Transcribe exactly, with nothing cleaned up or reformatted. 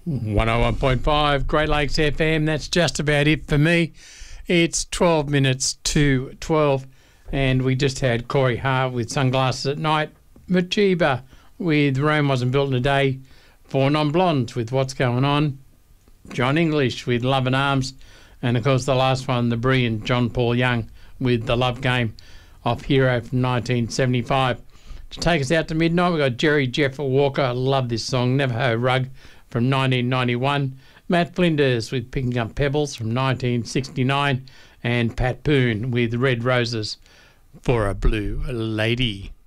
one oh one point five Great Lakes F M. That's just about it for me. It's twelve minutes to twelve, and we just had Corey Hart with Sunglasses at Night, Machiba with Rome Wasn't Built in a Day, Four Non-Blondes with What's Going On, John English with Love and Arms, and of course the last one, the brilliant John Paul Young with The Love Game off Hero from nineteen seventy-five. To take us out to midnight, we've got Jerry Jeff Walker. I love this song, Navajo Rug from nineteen ninety-one. Matt Flinders with Picking Up Pebbles from nineteen sixty-nine. And Pat Poon with Red Roses for a Blue Lady.